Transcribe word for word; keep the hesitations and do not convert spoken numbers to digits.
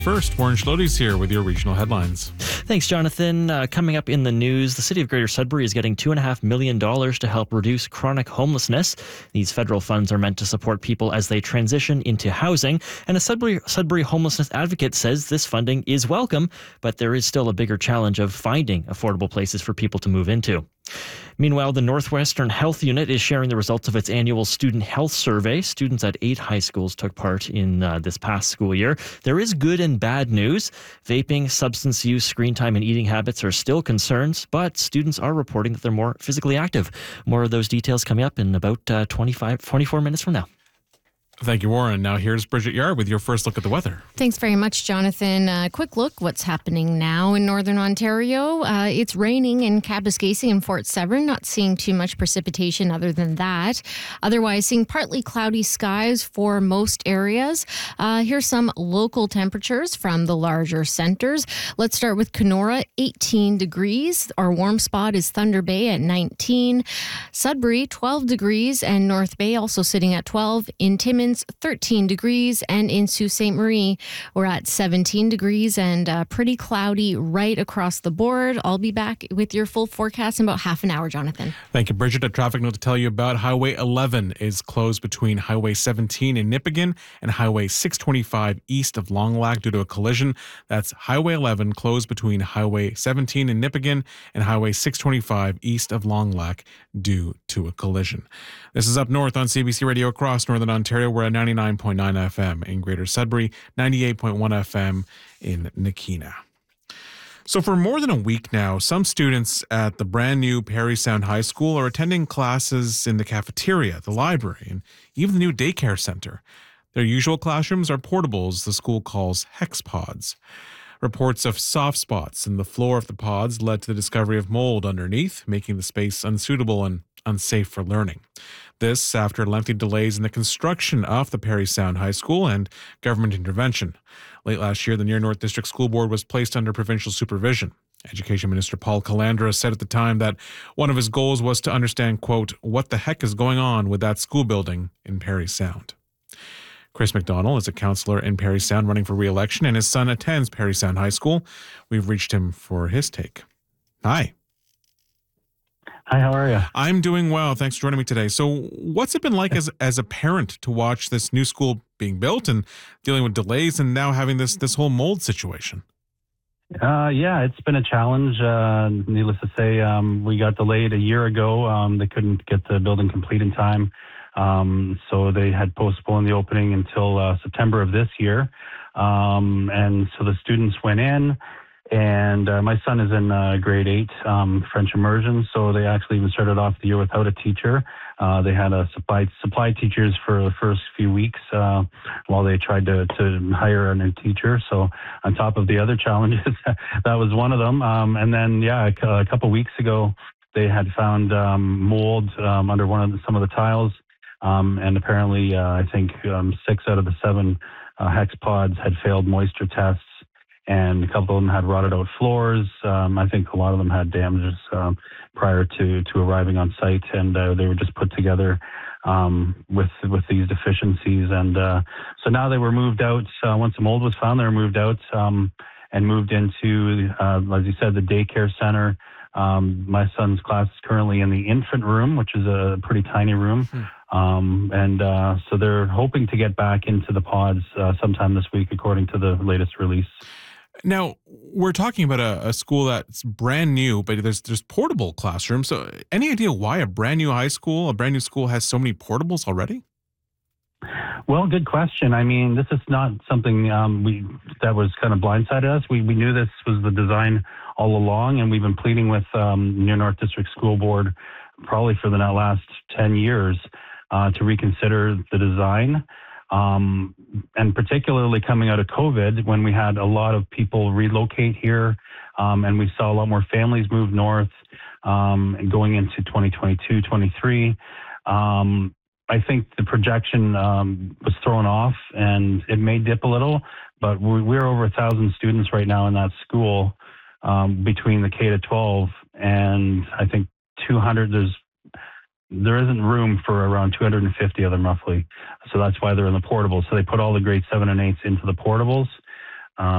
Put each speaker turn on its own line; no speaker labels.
First, Warren Schlotes here with your regional headlines.
Thanks, Jonathan. Uh, coming up in the news, the city of Greater Sudbury is getting two point five million dollars to help reduce chronic homelessness. These federal funds are meant to support people as they transition into housing. And a Sudbury, Sudbury homelessness advocate says this funding is welcome, but there is still a bigger challenge of finding affordable places for people to move into. Meanwhile, the Northwestern Health Unit is sharing the results of its annual student health survey. Students at eight high schools took part in uh, this past school year. There is good and bad news. Vaping, substance use, screen time, and eating habits are still concerns, but students are reporting that they're more physically active. More of those details coming up in about uh, twenty-five, twenty-four minutes from now.
Thank you, Warren. Now here's Bridget Yard with your first look at the weather.
Thanks very much, Jonathan. A uh, quick look what's happening now in Northern Ontario. Uh, it's raining in Kapuskasing and Fort Severn. Not seeing too much precipitation other than that. Otherwise, seeing partly cloudy skies for most areas. Uh, here's some local temperatures from the larger centers. Let's start with Kenora, eighteen degrees. Our warm spot is Thunder Bay at nineteen. Sudbury, twelve degrees, and North Bay also sitting at twelve. In Timmins, thirteen degrees, and in Sault Ste. Marie, we're at seventeen degrees and uh, pretty cloudy right across the board. I'll be back with your full forecast in about half an hour, Jonathan.
Thank you, Bridget. A traffic note to tell you about: Highway eleven is closed between Highway seventeen in Nipigon and Highway six twenty-five east of Long Lac due to a collision. That's Highway eleven closed between Highway seventeen in Nipigon and Highway six twenty-five east of Long Lac due to a collision. This is Up North on C B C Radio across Northern Ontario. We're at ninety-nine point nine F M in Greater Sudbury, ninety-eight point one F M in Nakina. So for more than a week now, some students at the brand new Parry Sound High School are attending classes in the cafeteria, the library, and even the new daycare center. Their usual classrooms are portables the school calls hex pods. Reports of soft spots in the floor of the pods led to the discovery of mold underneath, making the space unsuitable and unsafe for learning. This after lengthy delays in the construction of the Parry Sound High School and government intervention. Late last year, the Near North District School Board was placed under provincial supervision. Education Minister Paul Calandra said at the time that one of his goals was to understand, quote, what the heck is going on with that school building in Parry Sound. Chris McDonald is a councillor in Parry Sound running for re-election, and his son attends Parry Sound High School. We've reached him for his take. Hi.
Hi, how are you?
I'm doing well. Thanks for joining me today. So what's it been like as as a parent to watch this new school being built and dealing with delays and now having this this whole mold situation?
Uh, yeah, it's been a challenge. Uh, needless to say, um, we got delayed a year ago. Um, they couldn't get the building complete in time. Um, so they had postponed the opening until uh, September of this year. Um, and so the students went in. And uh, my son is in uh, grade eight, um, French immersion. So they actually even started off the year without a teacher. Uh, they had a supply supply teachers for the first few weeks uh, while they tried to, to hire a new teacher. So on top of the other challenges, that was one of them. Um, and then, yeah, a, a couple of weeks ago, they had found um, mold um, under one of the, some of the tiles. Um, and apparently, uh, I think um, six out of the seven uh, hex pods had failed moisture tests. And a couple of them had rotted out floors. Um, I think a lot of them had damages um, prior to, to arriving on site, and uh, they were just put together um, with with these deficiencies. And uh, so now they were moved out. Uh, once the mold was found, they were moved out um, and moved into, uh, as you said, the daycare center. Um, my son's class is currently in the infant room, which is a pretty tiny room. Hmm. Um, and uh, so they're hoping to get back into the pods uh, sometime this week, according to the latest release.
Now, we're talking about a, a school that's brand new, but there's there's portable classrooms. So any idea why a brand new high school, a brand new school has so many portables already?
Well, good question. I mean, this is not something um, we that was kind of blindsided us. We we knew this was the design all along, and we've been pleading with um, Near North District School Board probably for the last ten years uh, to reconsider the design. Um, and particularly coming out of COVID, when we had a lot of people relocate here, um, and we saw a lot more families move north, um, and going into twenty twenty-two, twenty-three, um, I think the projection um, was thrown off, and it may dip a little, but we're, we're over a thousand students right now in that school um, between the K to twelve, and I think two hundred. There's there isn't room for around two hundred fifty of them roughly. So that's why they're in the portables. So they put all the grade seven and eights into the portables.